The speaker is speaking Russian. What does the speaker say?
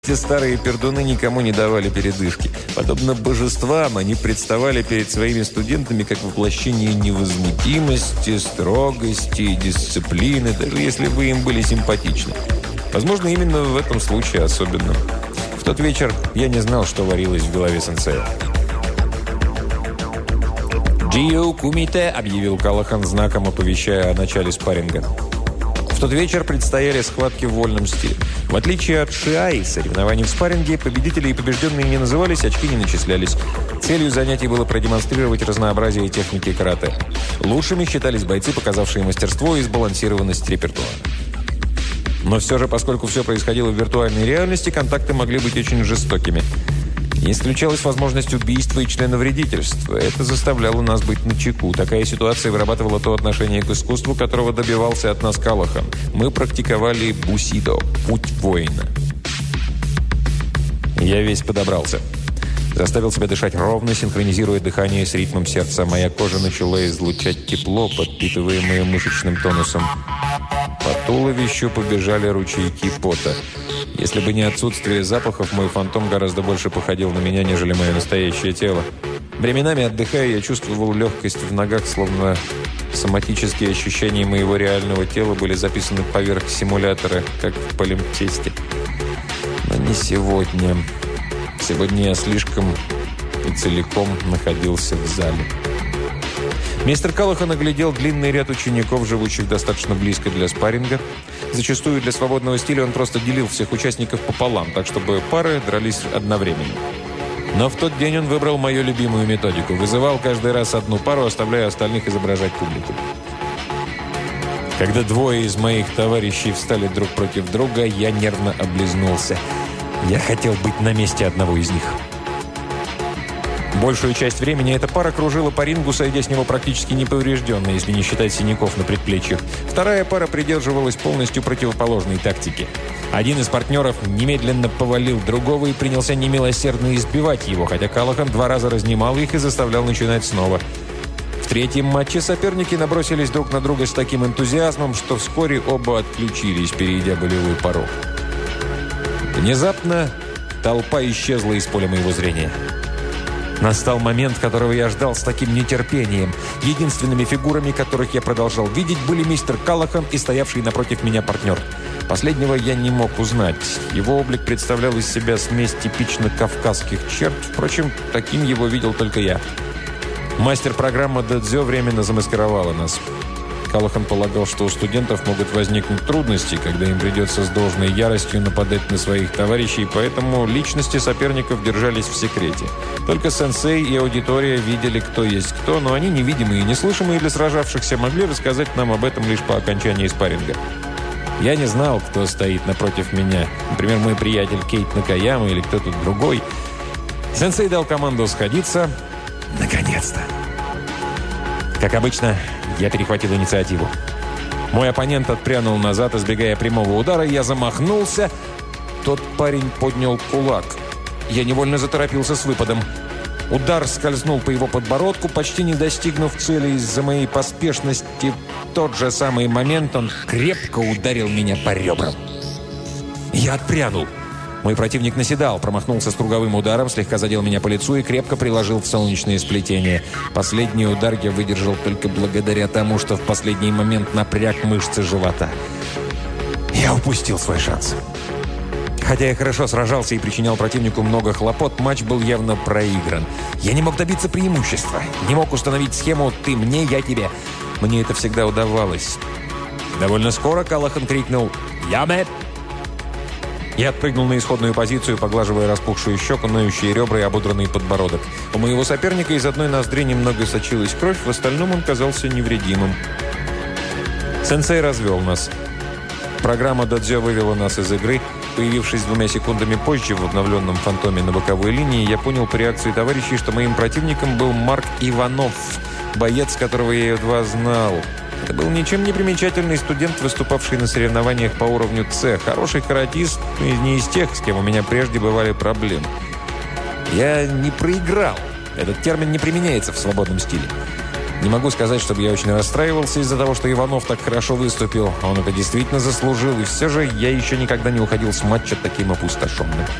Эти старые пердуны никому не давали передышки. Подобно божествам, они представали перед своими студентами как воплощение невозмутимости, строгости и дисциплины, даже если вы им были симпатичны. Возможно, именно в этом случае особенно. В тот вечер я не знал, что варилось в голове сенсея. «Джио кумите», — объявил Калахан знаком, оповещая о начале спарринга. В тот вечер предстояли схватки в вольном стиле. В отличие от шиаи, соревнований в спарринге, победители и побежденные не назывались, очки не начислялись. Целью занятий было продемонстрировать разнообразие техники карате. Лучшими считались бойцы, показавшие мастерство и сбалансированность репертуара. Но все же, поскольку все происходило в виртуальной реальности, контакты могли быть очень жестокими. Не исключалась возможность убийства и членовредительства. Это заставляло нас быть начеку. Такая ситуация вырабатывала то отношение к искусству, которого добивался от нас Калахан. Мы практиковали бусидо – путь воина. Я весь подобрался. Заставил себя дышать ровно, синхронизируя дыхание с ритмом сердца. Моя кожа начала излучать тепло, подпитываемое мышечным тонусом. По туловищу побежали ручейки пота. Если бы не отсутствие запахов, мой фантом гораздо больше походил на меня, нежели мое настоящее тело. Временами, отдыхая, я чувствовал легкость в ногах, словно соматические ощущения моего реального тела были записаны поверх симулятора, как в палимптесте. Но не сегодня. Сегодня я слишком и целиком находился в зале. Мистер Калахан оглядел длинный ряд учеников, живущих достаточно близко для спарринга. Зачастую для свободного стиля он просто делил всех участников пополам, так чтобы пары дрались одновременно. Но в тот день он выбрал мою любимую методику. Вызывал каждый раз одну пару, оставляя остальных изображать публику. Когда двое из моих товарищей встали друг против друга, я нервно облизнулся. Я хотел быть на месте одного из них. Большую часть времени эта пара кружила по рингу, сойдя с него практически неповрежденной, если не считать синяков на предплечьях. Вторая пара придерживалась полностью противоположной тактики. Один из партнеров немедленно повалил другого и принялся немилосердно избивать его, хотя Калахан 2 раза разнимал их и заставлял начинать снова. В третьем матче соперники набросились друг на друга с таким энтузиазмом, что вскоре оба отключились, перейдя болевой порог. Внезапно толпа исчезла из поля моего зрения. Настал момент, которого я ждал с таким нетерпением. Единственными фигурами, которых я продолжал видеть, были мистер Калахан и стоявший напротив меня партнер. Последнего я не мог узнать. Его облик представлял из себя смесь типично кавказских черт. Впрочем, таким его видел только я. Мастер-программа Дадзё временно замаскировала нас. Калахан полагал, что у студентов могут возникнуть трудности, когда им придется с должной яростью нападать на своих товарищей, поэтому личности соперников держались в секрете. Только сенсей и аудитория видели, кто есть кто, но они, невидимые и неслышимые для сражавшихся, могли рассказать нам об этом лишь по окончании спарринга. Я не знал, кто стоит напротив меня. Например, мой приятель Кейт Накаяма или кто-то другой. Сенсей дал команду сходиться. Наконец-то! Как обычно, я перехватил инициативу. Мой оппонент отпрянул назад, избегая прямого удара, и я замахнулся. Тот парень поднял кулак. Я невольно заторопился с выпадом. Удар скользнул по его подбородку, почти не достигнув цели из-за моей поспешности. В тот же самый момент он крепко ударил меня по ребрам. Я отпрянул. Мой противник наседал, промахнулся с круговым ударом, слегка задел меня по лицу и крепко приложил в солнечное сплетение. Последний удар я выдержал только благодаря тому, что в последний момент напряг мышцы живота. Я упустил свой шанс. Хотя я хорошо сражался и причинял противнику много хлопот, матч был явно проигран. Я не мог добиться преимущества, не мог установить схему «ты мне, я тебе». Мне это всегда удавалось. Довольно скоро Калахан крикнул «Яме!». Я отпрыгнул на исходную позицию, поглаживая распухшую щеку, ноющие ребра и ободранный подбородок. У моего соперника из одной ноздри немного сочилась кровь, в остальном он казался невредимым. Сенсей развел нас. Программа Дадзё вывела нас из игры. Появившись 2 секундами позже в обновленном фантоме на боковой линии, я понял по реакции товарищей, что моим противником был Марк Иванов, боец, которого я едва знал. Это был ничем не примечательный студент, выступавший на соревнованиях по уровню С. Хороший каратист, но не из тех, с кем у меня прежде бывали проблемы. Я не проиграл. Этот термин не применяется в свободном стиле. Не могу сказать, чтобы я очень расстраивался из-за того, что Иванов так хорошо выступил. Он это действительно заслужил. И все же я еще никогда не уходил с матча таким опустошенным.